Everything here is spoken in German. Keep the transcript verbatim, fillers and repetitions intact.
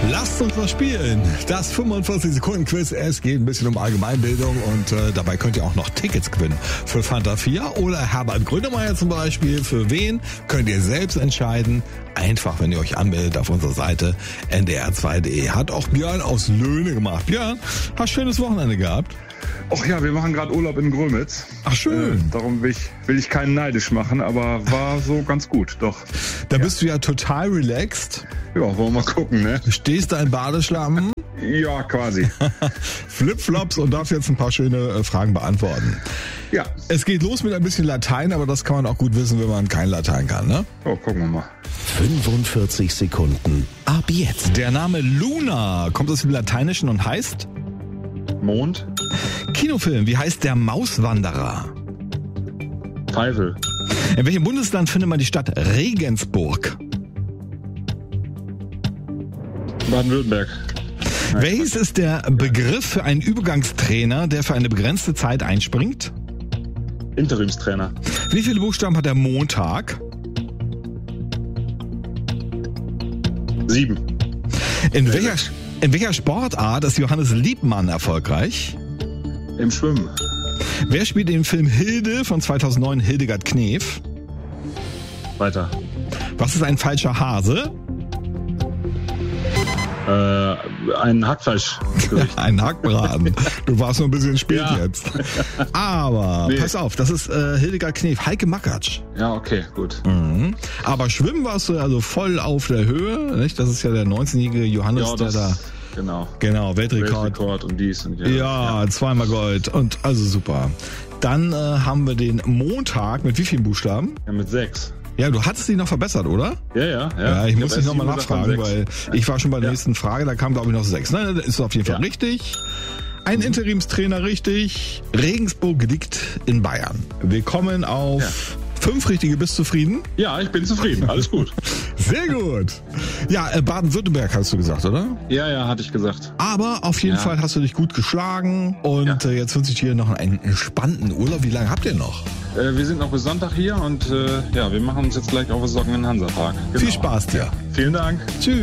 Lasst uns was spielen. Das fünfundvierzig Sekunden Quiz. Es geht ein bisschen um Allgemeinbildung und äh, dabei könnt ihr auch noch Tickets gewinnen. Für Fanta vier oder Herbert Grönemeyer zum Beispiel. Für wen könnt ihr selbst entscheiden. Einfach, wenn ihr euch anmeldet auf unserer Seite n d r zwei punkt d e. Hat auch Björn aus Löhne gemacht. Björn, hast ein schönes Wochenende gehabt? Och ja, wir machen gerade Urlaub in Grömitz. Ach schön. Äh, darum will ich, will ich keinen neidisch machen, aber war so ganz gut, doch. Da ja. bist du ja total relaxed. Ja, wollen wir mal gucken, ne? Stehst da in Badeschlappen? Ja, quasi. Flipflops und darfst jetzt ein paar schöne äh, Fragen beantworten. Ja. Es geht los mit ein bisschen Latein, aber das kann man auch gut wissen, wenn man kein Latein kann, ne? Oh, gucken wir mal. fünfundvierzig Sekunden ab jetzt. Der Name Luna kommt aus dem Lateinischen und heißt? Mond. Kinofilm, wie heißt der Mauswanderer? Teufel. In welchem Bundesland findet man die Stadt Regensburg? Baden-Württemberg. Welches ist der Begriff für einen Übergangstrainer, der für eine begrenzte Zeit einspringt? Interimstrainer. Wie viele Buchstaben hat der Montag? Sieben. In welcher, in welcher Sportart ist Johannes Liebmann erfolgreich? Im Schwimmen. Wer spielt im Film Hilde von zweitausendneun Hildegard Knef? Weiter. Was ist ein falscher Hase? Äh, ein Hackfleisch. Ein Hackbraten. Du warst noch ein bisschen spät Ja. jetzt. Aber Nee. pass auf, das ist äh, Hildegard Knef, Heike Makatsch. Ja, okay, gut. Mhm. Aber schwimmen warst du also voll auf der Höhe, nicht? Das ist ja der neunzehnjährige Johannes, Ja, der das, da... genau. Genau, Weltrekord. Weltrekord und dies und jenes. Ja, zweimal Gold und also super. Dann äh, haben wir den Montag mit wie vielen Buchstaben? Ja, mit sechs. Ja, du hattest dich noch verbessert, oder? Ja, ja, ja. Ja, ich muss hab dich erst nochmal sieben gesagt, nachfragen, dann weil sechs. ich war schon bei der Ja. nächsten Frage, da kam glaube ich noch sechs. Ne, das ist auf jeden Fall Ja. Mhm. richtig. Ein Interimstrainer richtig. Regensburg liegt in Bayern. Wir kommen auf Ja. fünf richtige. Bist du zufrieden? Ja, ich bin zufrieden. Alles gut. Sehr gut. Ja, äh, Baden-Württemberg hast du gesagt, oder? Ja, ja, hatte ich gesagt. Aber auf jeden Ja. Fall hast du dich gut geschlagen und Ja. äh, jetzt wünsche ich dir noch einen entspannten Urlaub. Wie lange habt ihr noch? Äh, wir sind noch bis Sonntag hier und äh, ja, wir machen uns jetzt gleich auf den Socken in den Hansapark. Genau. Viel Spaß dir. Vielen Dank. Tschüss.